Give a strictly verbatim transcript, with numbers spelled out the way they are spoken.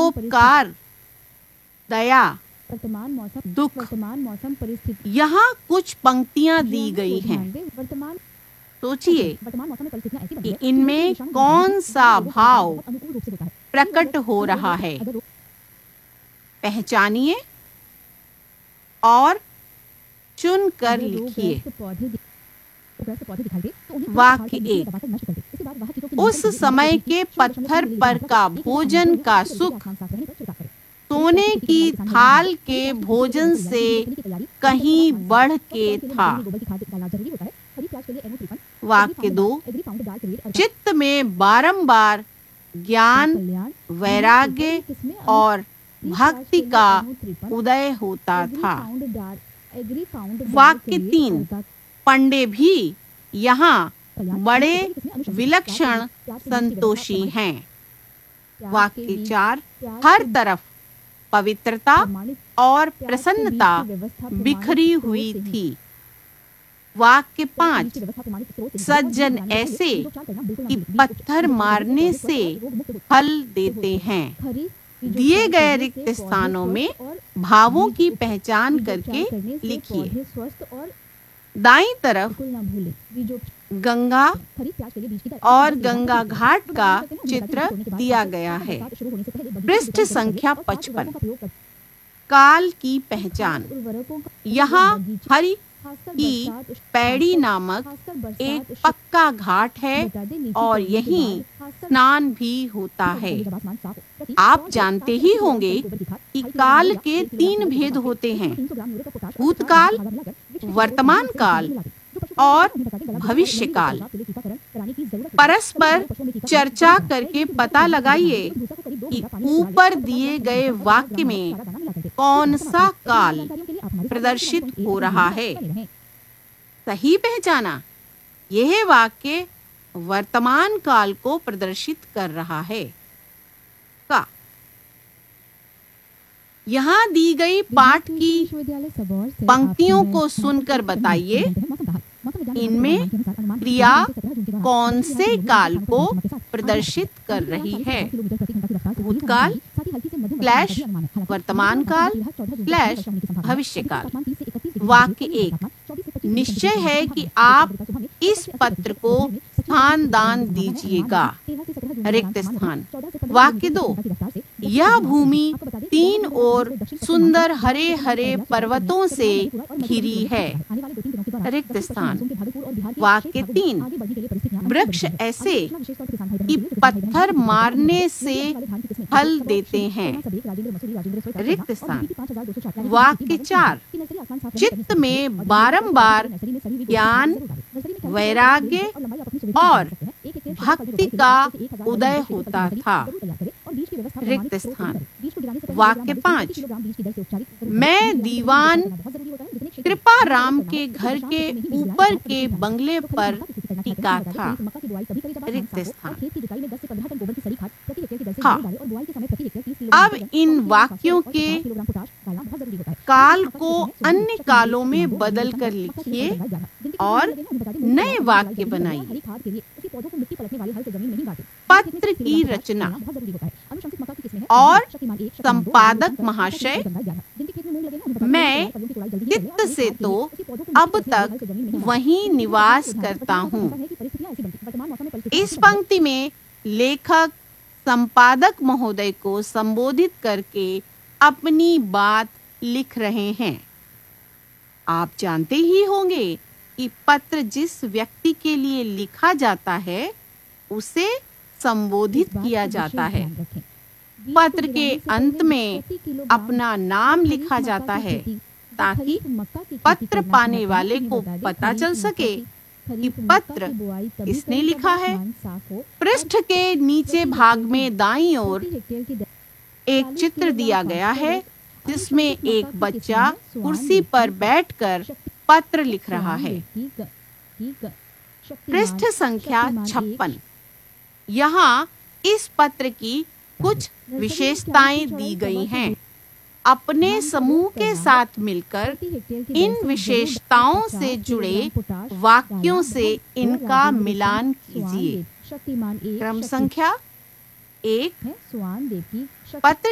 परोपकार, दया, वर्तमान मौसम दुख। वर्तमान मौसम परिस्थिति यहाँ कुछ पंक्तियां दी गई हैं। वर्तमान सोचिए वर्तमान मौसम में परिस्थितियां ऐसी बनी कि है कि इनमें दिशा में कौन सा भाव बहुत अनुकूल रूप से होता है। प्रकट हो रहा है, अगर पहचानिए और चुन कर अगर लिखिए। रोगग्रस्त पौधे दि- रोगग्रस्त पौधे दिखाई दे तो उन्हें वाक्य तुरंत उखाड़ कर एक। दबाकर नष्ट कर दे। इसके बाद वह कीटों के उस नियंत्रण के लिए समय नीचे के शून्य दशमलव पत्थर तीन पर मिलीलीटर का एक भोजन एक का एक सुख आसमान साफ रहने पर छिड़काव करें। सोने की थाल के भोजन से कहीं बढ़ के था। वाक्य दो। चित्त में बारंबार ज्ञान, वैराग्य और भक्ति का उदय होता था। वाक्य तीन। पंडे भी यहाँ बड़े विलक्षण संतोषी हैं। वाक्य चार। हर तरफ पवित्रता और प्रसन्नता बिखरी हुई थी। वाक्य पांच। सज्जन ऐसे कि पत्थर मारने से फल देते हैं। दिए गए रिक्त स्थानों में भावों की पहचान करके लिखिए। दाईं तरफ गंगा और गंगा घाट का चित्र दिया गया है। पृष्ठ संख्या पचपन। काल की पहचान। यहाँ हरि की पैड़ी नामक एक पक्का घाट है और यहीं स्नान भी होता है। आप जानते ही होंगे कि काल के तीन भेद होते हैं: भूतकाल, वर्तमान काल और भविष्य काल। परस्पर चर्चा करके पता लगाइए कि ऊपर दिए गए वाक्य में कौन सा काल प्रदर्शित हो रहा है। सही पहचाना? यह वाक्य वर्तमान काल को प्रदर्शित कर रहा है। का यहाँ दी गई पाठ की पंक्तियों को सुनकर बताइए इनमें क्रिया कौन से काल को प्रदर्शित कर रही है। भूतकाल स्लैश वर्तमान काल स्लैश भविष्य काल। वाक्य एक। निश्चय है कि आप इस पत्र को स्थान दान दीजिएगा। रिक्त स्थान। वाक्य दो। यह भूमि तीन ओर सुंदर हरे हरे पर्वतों से घिरी है। रिक्त स्थान। वाक्य तीन। वृक्ष ऐसे कि पत्थर मारने से फल देते हैं। रिक्त स्थान। वाक्य चार। चित्त में बारंबार ज्ञान, वैराग्य और भक्ति का उदय होता था। रिक्त स्थान। वाक्य पांच। मैं दीवान कृपा राम के घर के ऊपर के बंगले पर टिका था। रिक्त स्थान। हाँ, अब इन वाक्यों के काल को अन्य कालों में बदल कर लिखिए और नए वाक्य बनाइए। पत्र की रचना और संपादक महाशय, मैं चित्त से तो अब तक वहीं निवास करता हूँ। इस पंक्ति में लेखक संपादक महोदय को संबोधित करके अपनी बात लिख रहे हैं। आप जानते ही होंगे कि पत्र जिस व्यक्ति के लिए लिखा जाता है उसे संबोधित किया जाता है। पत्र के अंत में अपना नाम लिखा जाता है ताकि पत्र पाने वाले को पता चल सके कि पत्र किसने लिखा है। पृष्ठ के नीचे भाग में दाईं ओर एक चित्र दिया गया है जिसमें एक बच्चा कुर्सी पर बैठकर पत्र लिख रहा है। पृष्ठ संख्या छप्पन। यहाँ इस पत्र की कुछ विशेषताएं दी गई हैं। अपने समूह के साथ मिलकर इन विशेषताओं से जुड़े वाक्यों से इनका मिलान कीजिए। क्रम संख्या एक। पत्र